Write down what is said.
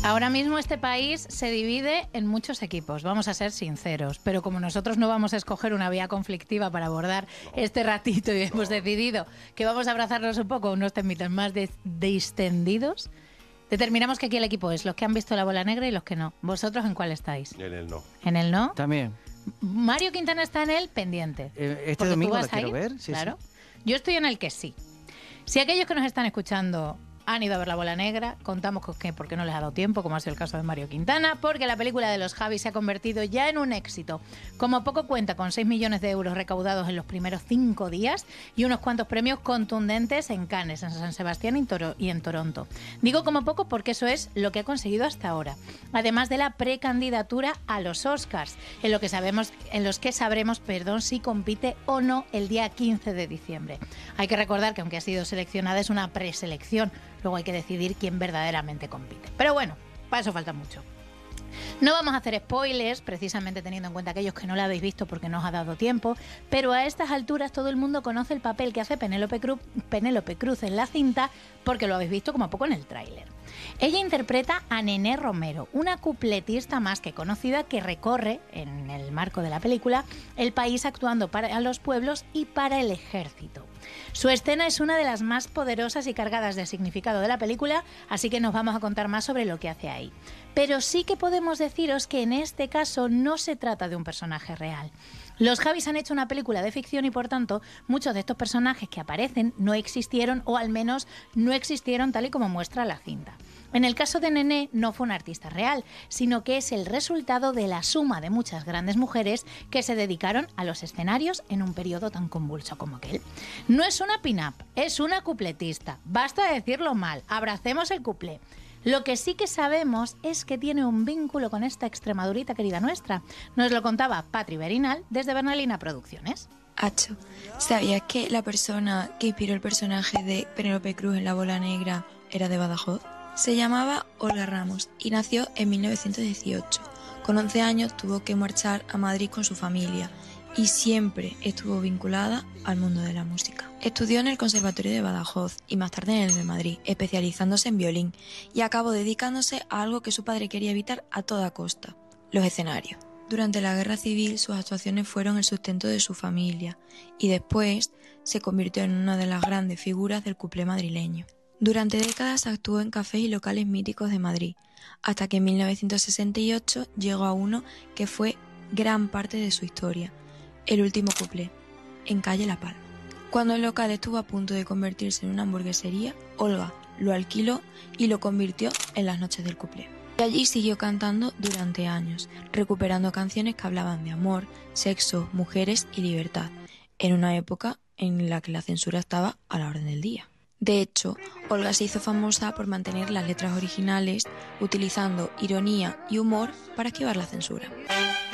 Ahora mismo este país se divide en muchos equipos, vamos a ser sinceros, pero como nosotros no vamos a escoger una vía conflictiva para abordar este ratito y hemos decidido que vamos a abrazarnos un poco, unos temitas más distendidos, determinamos que aquí el equipo es los que han visto La Bola Negra y los que no. ¿Vosotros en cuál estáis? En el no. ¿En el no? También. Mario Quintana está en el pendiente. Este domingo la quiero ver. Sí, claro. sí. Yo estoy en el que sí. Si aquellos que nos están escuchando han ido a ver La Bola Negra, contamos con que porque no les ha dado tiempo, como ha sido el caso de Mario Quintana, porque la película de los Javis se ha convertido ya en un éxito. Como poco cuenta con 6 millones de euros recaudados en los primeros 5 días y unos cuantos premios contundentes en Cannes, en San Sebastián y en Toronto. Digo como poco porque eso es lo que ha conseguido hasta ahora. Además de la precandidatura a los Oscars, en los que sabremos si compite o no el día 15 de diciembre. Hay que recordar que aunque ha sido seleccionada es una preselección. Luego hay que decidir quién verdaderamente compite. Pero bueno, para eso falta mucho. No vamos a hacer spoilers, precisamente teniendo en cuenta aquellos que no la habéis visto porque no os ha dado tiempo, pero a estas alturas todo el mundo conoce el papel que hace Penélope Cruz en la cinta porque lo habéis visto como poco en el tráiler. Ella interpreta a Nené Romero, una cupletista más que conocida que recorre, en el marco de la película, el país actuando para los pueblos y para el ejército. Su escena es una de las más poderosas y cargadas de significado de la película, así que nos vamos a contar más sobre lo que hace ahí. Pero sí que podemos deciros que en este caso no se trata de un personaje real. Los Javis han hecho una película de ficción y por tanto muchos de estos personajes que aparecen no existieron o al menos no existieron tal y como muestra la cinta. En el caso de Nené no fue un artista real, sino que es el resultado de la suma de muchas grandes mujeres que se dedicaron a los escenarios en un periodo tan convulso como aquel. No es una pin-up, es una cupletista. Basta de decirlo mal, abracemos el cuplé. Lo que sí que sabemos es que tiene un vínculo con esta Extremadurita querida nuestra. Nos lo contaba Patri Berinal desde Bernalina Producciones. Acho, ¿sabías que la persona que inspiró el personaje de Penélope Cruz en La Bola Negra era de Badajoz? Se llamaba Olga Ramos y nació en 1918. Con 11 años tuvo que marchar a Madrid con su familia y siempre estuvo vinculada al mundo de la música. Estudió en el Conservatorio de Badajoz y más tarde en el de Madrid, especializándose en violín, y acabó dedicándose a algo que su padre quería evitar a toda costa: los escenarios. Durante la Guerra Civil sus actuaciones fueron el sustento de su familia y después se convirtió en una de las grandes figuras del cuplé madrileño. Durante décadas actuó en cafés y locales míticos de Madrid, hasta que en 1968 llegó a uno que fue gran parte de su historia: el último cuplé, en calle La Palma. Cuando el local estuvo a punto de convertirse en una hamburguesería, Olga lo alquiló y lo convirtió en las noches del cuplé. Y allí siguió cantando durante años, recuperando canciones que hablaban de amor, sexo, mujeres y libertad, en una época en la que la censura estaba a la orden del día. De hecho, Olga se hizo famosa por mantener las letras originales, utilizando ironía y humor para esquivar la censura.